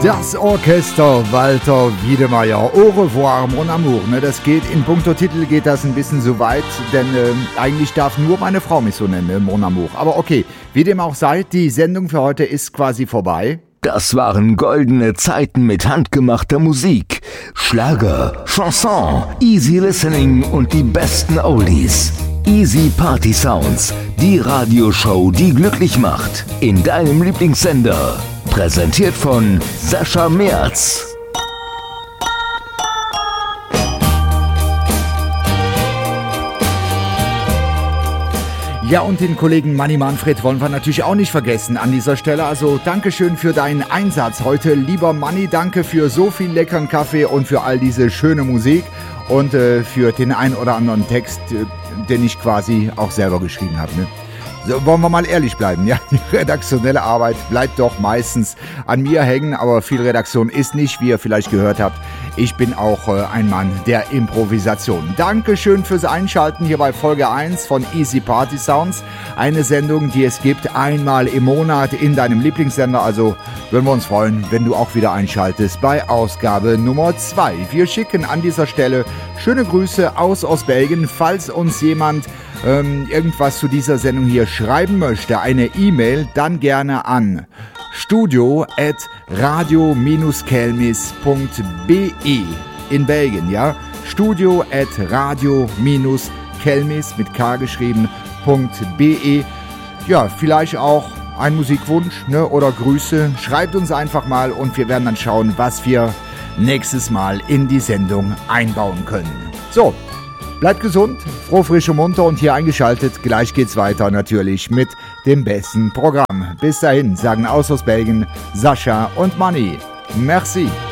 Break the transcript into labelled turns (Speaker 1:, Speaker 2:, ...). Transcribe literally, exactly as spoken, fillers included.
Speaker 1: Das Orchester Walter Wiedemeyer, Au revoir, mon amour. Ne, das geht, in puncto Titel geht das ein bisschen so weit, denn äh, eigentlich darf nur meine Frau mich so nennen, ne, mon amour. Aber okay, wie dem auch sei, die Sendung für heute ist quasi vorbei.
Speaker 2: Das waren goldene Zeiten mit handgemachter Musik. Schlager, Chanson, Easy Listening und die besten Oldies. Easy Party Sounds, die Radioshow, die glücklich macht. In deinem Lieblingssender. Präsentiert von Sascha Merz.
Speaker 1: Ja, und den Kollegen Manni Manfred wollen wir natürlich auch nicht vergessen an dieser Stelle. Also Dankeschön für deinen Einsatz heute. Lieber Manni, danke für so viel leckeren Kaffee und für all diese schöne Musik und äh, für den ein oder anderen Text, äh, den ich quasi auch selber geschrieben habe. Ne? So, wollen wir mal ehrlich bleiben, ja, die redaktionelle Arbeit bleibt doch meistens an mir hängen, aber viel Redaktion ist nicht, wie ihr vielleicht gehört habt. Ich bin auch äh, ein Mann der Improvisation. Dankeschön fürs Einschalten hier bei Folge eins von Easy Party Sounds. Eine Sendung, die es gibt einmal im Monat in deinem Lieblingssender. Also würden wir uns freuen, wenn du auch wieder einschaltest bei Ausgabe Nummer zwei. Wir schicken an dieser Stelle schöne Grüße aus Ostbelgien, falls uns jemand ähm, irgendwas zu dieser Sendung hier schreiben möchte, eine E-Mail, dann gerne an studio at radio dash kelmis punkt be in Belgien, ja? studio at radio dash kelmis mit K geschrieben, .be. Ja, vielleicht auch ein Musikwunsch, ne, oder Grüße. Schreibt uns einfach mal und wir werden dann schauen, was wir nächstes Mal in die Sendung einbauen können. So, bleibt gesund, froh, frisch und munter und hier eingeschaltet. Gleich geht's weiter natürlich mit dem besten Programm. Bis dahin sagen aus aus Belgien Sascha und Manni. Merci.